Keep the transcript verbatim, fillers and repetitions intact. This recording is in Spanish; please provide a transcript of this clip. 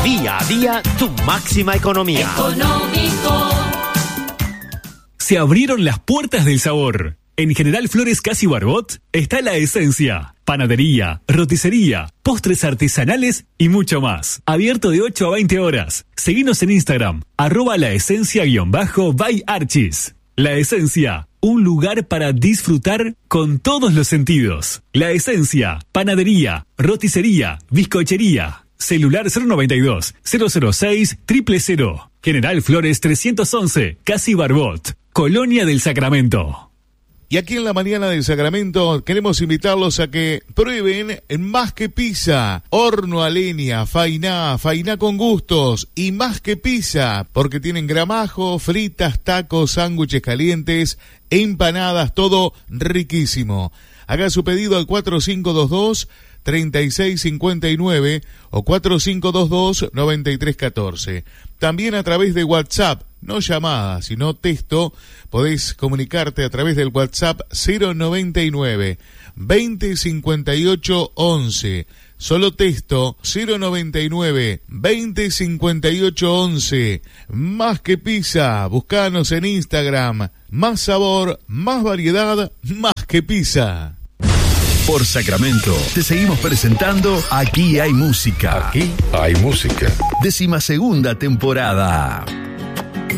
Día a día, tu máxima economía. Económico. Se abrieron las puertas del sabor. En General Flores Casi Barbot está La Esencia. Panadería, roticería, postres artesanales y mucho más. Abierto de ocho a veinte horas. Seguinos en Instagram, arroba la esencia guión bajo by Archis. La Esencia, un lugar para disfrutar con todos los sentidos. La Esencia, panadería, roticería, bizcochería. Celular cero noventa y dos, cero cero seis, cero cero cero. General Flores trescientos once, Casi Barbot, Colonia del Sacramento. Y aquí en la mañana del Sacramento queremos invitarlos a que prueben Más que Pizza, horno a leña, fainá, fainá con gustos y Más que Pizza, porque tienen gramajo, fritas, tacos, sándwiches calientes, empanadas, todo riquísimo. Haga su pedido al cuatro cinco dos dos, tres seis cinco nueve o cuatro cinco dos dos, nueve tres uno cuatro. También a través de WhatsApp, no llamada, sino texto, podés comunicarte a través del WhatsApp cero noventa y nueve, veinte cincuenta y ocho once. Solo texto cero noventa y nueve, veinte cincuenta y ocho once. Más que Pizza, buscanos en Instagram. Más sabor, más variedad, más que pizza. Por Sacramento, te seguimos presentando Aquí hay música. Aquí hay música. Décima segunda temporada.